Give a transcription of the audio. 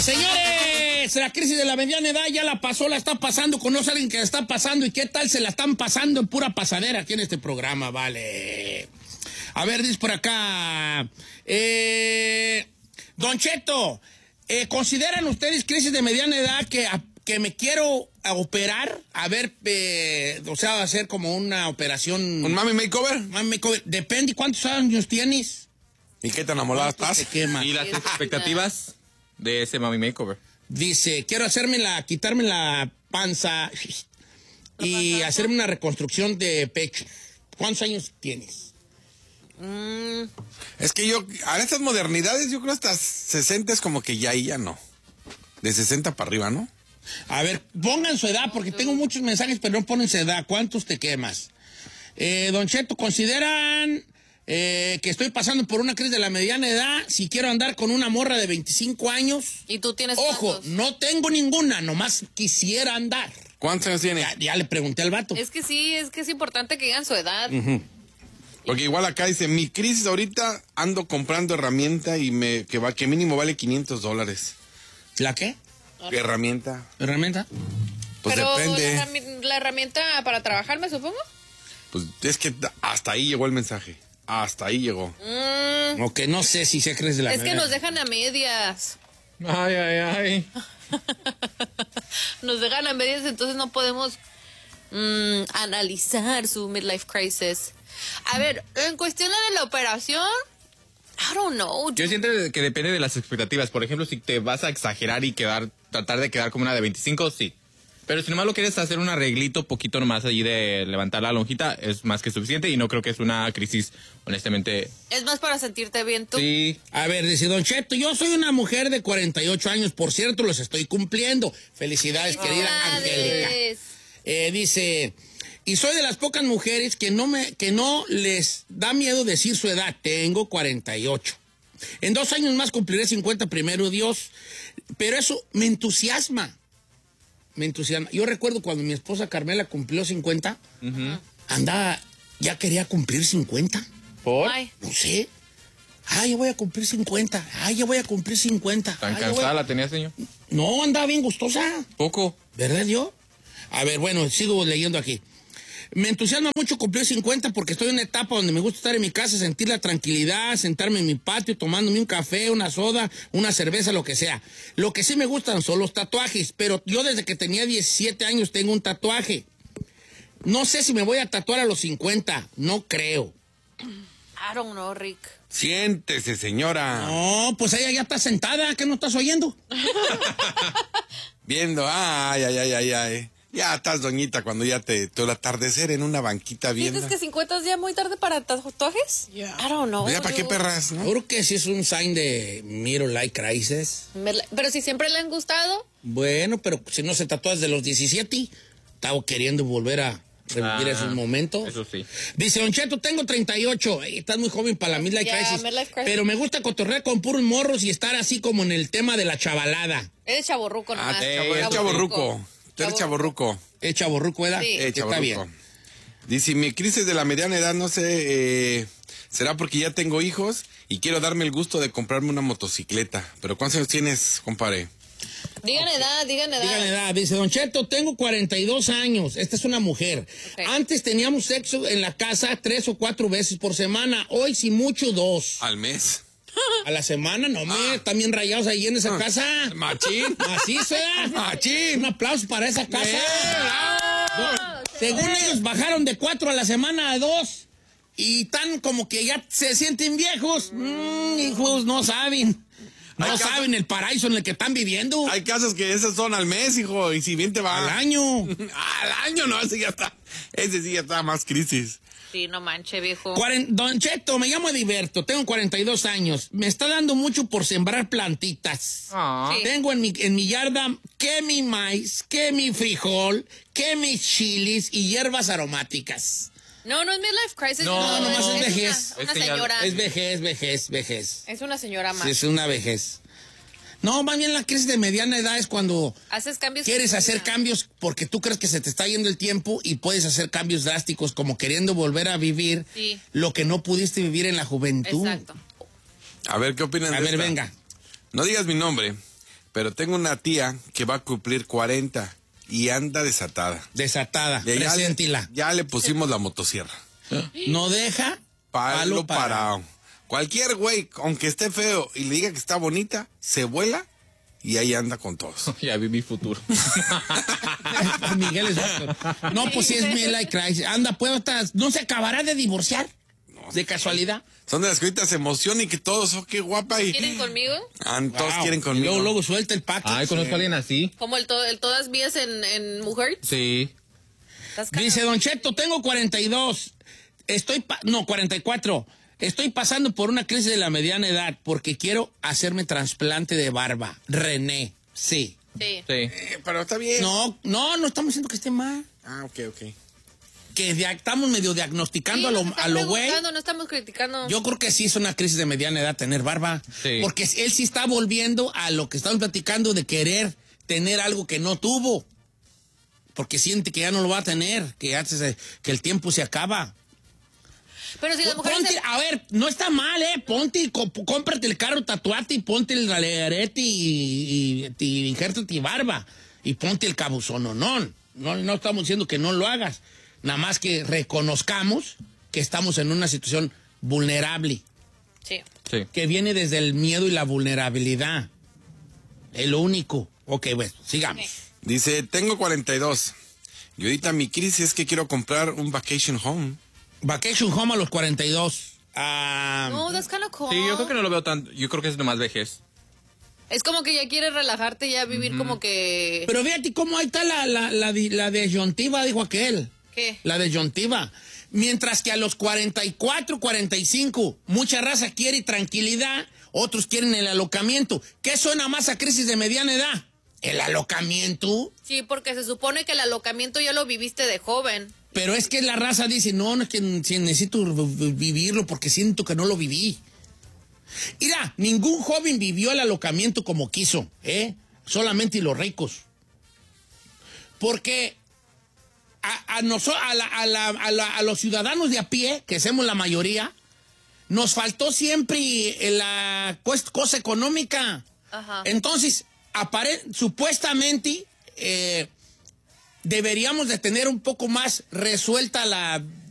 Señores, la crisis de la mediana edad ya la pasó, la está pasando, conoce a alguien que la está pasando y qué tal se la están pasando en pura pasadera aquí en este programa, vale. A ver, dice por acá, Don Cheto, ¿consideran ustedes crisis de mediana edad que me quiero operar? A ver, o sea, hacer como una operación. ¿Un mami makeover? Mami makeover. Depende cuántos años tienes. ¿Y qué tan amolada estás? ¿Y las expectativas de ese mami makeover? Dice, quiero quitarme la panza y hacerme una reconstrucción de pecho. ¿Cuántos años tienes? Es que a estas modernidades, yo creo hasta 60 es como que ya no. De 60 para arriba, ¿no? A ver, pongan su edad, porque tengo muchos mensajes, pero no ponen su edad. ¿Cuántos te quemas? Don Cheto, ¿consideran que estoy pasando por una crisis de la mediana edad si quiero andar con una morra de 25 años? ¿Y tú tienes Ojo, cuántos? no tengo ninguna, nomás quisiera andar. ¿Cuántos años tiene? Ya le pregunté al vato. Es que sí, es importante que digan su edad. Porque igual acá dice, mi crisis ahorita ando comprando herramienta y que mínimo vale $500. ¿La qué? ¿Qué herramienta? ¿Herramienta? Pues Pero depende. la herramienta para trabajar, me supongo. Pues es que hasta ahí llegó el mensaje. Hasta ahí llegó. Ok, no sé si se crece de la Es que mediana nos edad. dejan a medias. Ay. Nos dejan a medias, entonces no podemos analizar su midlife crisis. A ver, en cuestión de la operación, I don't know. Yo siento que depende de las expectativas. Por ejemplo, si te vas a exagerar y tratar de quedar como una de 25, sí. Pero si nomás lo quieres hacer un arreglito poquito nomás allí de levantar la lonjita, es más que suficiente y no creo que es una crisis, honestamente. Es más para sentirte bien tú. Sí. A ver, dice Don Cheto, yo soy una mujer de 48 años, por cierto, los estoy cumpliendo. Felicidades, querida Angélica. Dice, y soy de las pocas mujeres que no les da miedo decir su edad. Tengo 48. En 2 años más cumpliré 50, primero Dios. Pero eso me entusiasma. Yo recuerdo cuando mi esposa Carmela cumplió 50, ya quería cumplir 50. ¿Por? Ay. No sé. Ya voy a cumplir 50. Ya voy a cumplir 50. ¿Tan cansada la tenía, señor? No, andaba bien gustosa. Poco. ¿Verdad, yo? A ver, bueno, sigo leyendo aquí. Me entusiasma mucho cumplir 50 porque estoy en una etapa donde me gusta estar en mi casa, sentir la tranquilidad, sentarme en mi patio, tomándome un café, una soda, una cerveza, lo que sea. Lo que sí me gustan son los tatuajes, pero yo desde que tenía 17 años tengo un tatuaje. No sé si me voy a tatuar a los 50, no creo. I don't know, Rick. Siéntese, señora. No, pues ella ya está sentada, ¿qué no estás oyendo? Viendo, ay. Ya estás, doñita, cuando ya el atardecer en una banquita viendo. ¿Sientes que 50 es ya muy tarde para tatuajes? I don't know. ¿Ya para qué perras, no? Yo creo que sí es un sign de midlife like crisis. Pero si siempre le han gustado. Bueno, pero si no se tatúa desde los 17, estaba queriendo volver a revivir esos momentos. Eso sí. Dice, Don Cheto, tengo 38. Estás muy joven para la midlife crisis. midlife crisis. Pero me gusta cotorrear con puros morros y estar así como en el tema de la chavalada. Eres chavorruco nomás. Es chavorruco. Tú eres chavorruco. ¿Es chavorruco, ¿verdad? Sí. Está bien. Dice, mi crisis de la mediana edad, no sé, será porque ya tengo hijos y quiero darme el gusto de comprarme una motocicleta. Pero ¿cuántos años tienes, compadre? Digan edad. Díganle edad. Dice, Don Cheto, tengo 42 años. Esta es una mujer. Okay. Antes teníamos sexo en la casa 3 o 4 veces por semana. Hoy, si mucho, 2. Al mes. A la semana, no, están bien rayados ahí en esa casa. Machín. Así sea. Machín. Un aplauso para esa casa. ¡Bravo! Según ellos, bajaron de 4 a la semana a 2. Y tan como que ya se sienten viejos. Hijos, no saben. No saben el paraíso en el que están viviendo. Hay casos que esos son al mes, hijo, y si bien te va. Al año. Al año, no, ese sí ya está más crisis. Sí, no manche, viejo. Don Cheto, me llamo Ediberto, tengo 42 años. Me está dando mucho por sembrar plantitas. Sí. Tengo en mi yarda que mi maíz, que mi frijol, que mis chilis y hierbas aromáticas. No es midlife crisis. No, nomás es vejez. Una Es señora. Es vejez. Es una señora más. Sí, es una vejez. No, más bien la crisis de mediana edad es cuando Haces cambios. quieres hacer cambios porque tú crees que se te está yendo el tiempo y puedes hacer cambios drásticos como queriendo volver a vivir lo que no pudiste vivir en la juventud. Exacto. A ver, ¿qué opinan de A ver, esta? venga. No digas mi nombre, pero tengo una tía que va a cumplir 40 y anda desatada. Desatada, Ya preséntila. ya le pusimos la motosierra. No deja Palo parado. Cualquier güey, aunque esté feo y le diga que está bonita, se vuela y ahí anda con todos. Ya vi mi futuro. Miguel es... No, pues sí es midlife crisis. Anda, pues, ¿no se acabará de divorciar? ¿De casualidad? Son de las que ahorita se emocionan y que todos, oh, qué guapa. Y... ¿Quieren conmigo? Todos Wow. quieren conmigo. Y luego suelta el paquete. Ay, conozco a alguien así. Como el todas vías en mujer. Sí. Dice Don Cheto, tengo 42. 44. Estoy pasando por una crisis de la mediana edad porque quiero hacerme trasplante de barba. René, sí. Sí. Sí. Pero está bien. No estamos diciendo que esté mal. Ok. Que estamos medio diagnosticando Sí, a lo güey. no estamos criticando. Yo creo que sí es una crisis de mediana edad tener barba. Sí. Porque él sí está volviendo a lo que estamos platicando de querer tener algo que no tuvo. Porque siente que ya no lo va a tener, que el tiempo se acaba. Pero si la mujer A ver, no está mal, ponte y cómprate el carro, tatuate y ponte el arete y injértate barba y ponte el cabuzononón. No estamos diciendo que no lo hagas, nada más que reconozcamos que estamos en una situación vulnerable, Sí. Sí. que viene desde el miedo y la vulnerabilidad. Es lo único. Ok, bueno, sigamos. Dice, tengo 42. Y ahorita mi crisis es que quiero comprar un vacation home. Vacation home a los 42. No, that's kind of cool. Sí, yo creo que no lo veo tanto. Yo creo que es nomás vejez. Es como que ya quieres relajarte, ya vivir como que... Pero fíjate cómo ahí está la disyuntiva, dijo aquel. ¿Qué? La disyuntiva. Mientras que a los 44, 45, mucha raza quiere tranquilidad, otros quieren el alocamiento. ¿Qué suena más a crisis de mediana edad? ¿El alocamiento? Sí, porque se supone que el alocamiento ya lo viviste de joven. Pero es que la raza dice, no, es que necesito vivirlo porque siento que no lo viví. Mira, ningún joven vivió el alocamiento como quiso, solamente los ricos. Porque a los ciudadanos de a pie, que somos la mayoría, nos faltó siempre la cosa económica. Ajá. Entonces, supuestamente deberíamos de tener un poco más resuelta